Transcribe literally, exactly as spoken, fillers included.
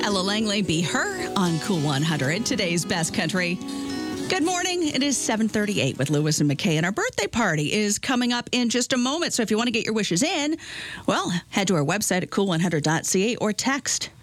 Ella Langley, Be Her on Cool one hundred, today's best country. Good morning. It is seven thirty-eight with Lewis and McKay, and our birthday party is coming up in just a moment. So if you want to get your wishes in, well, head to our website at cool one hundred dot c a or text